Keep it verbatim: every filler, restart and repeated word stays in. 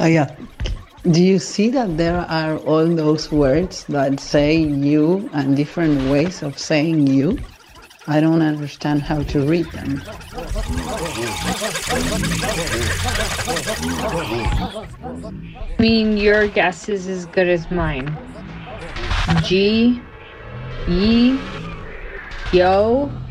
Oh, yeah. Do you see that there are all those words that say you and different ways of saying you? I don't understand how to read them. I mean, your guess is as good as mine. G, ye, yo,